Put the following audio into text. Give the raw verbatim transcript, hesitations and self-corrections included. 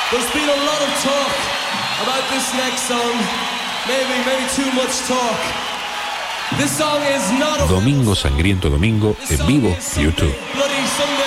There's been a lot of talk about this next song. Maybe, maybe too much talk. This song is not a Domingo Sangriento Domingo en vivo, YouTube. Bloody Sunday.